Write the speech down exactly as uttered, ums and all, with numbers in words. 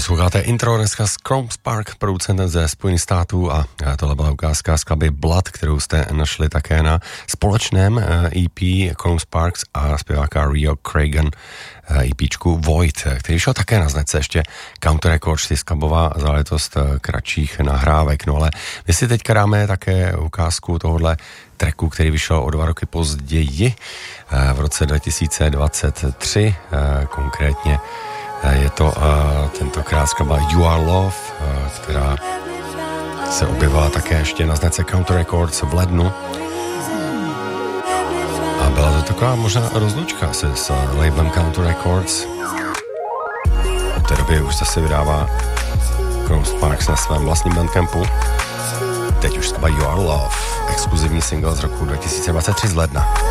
Posloucháte intro dneska z Chrome Spark, producentem ze Spojených států, a tohle byla ukázka skladby Blood, kterou jste našli také na společném E P Chrome Sparks a zpěváka Rio Cregan EPčku Void, který šel také na značce ještě Counter Records, skladbová záležitost kratších nahrávek. No ale my si teďka dáme také ukázku tohohle tracku, který vyšel o dva roky později, v roce dva tisíce dvacet tři, konkrétně je to uh, tentokrát skladba You Are Love, uh, která se objevila také ještě na značce Counter Records v lednu. A byla to taková možná rozlučka se s labelem Counter Records. V té době už zase vydává Chrome Sparks na svém vlastním bandcampu. Teď už skladba You Are Love, exkluzivní single z roku dva tisíce dvacet tři z ledna.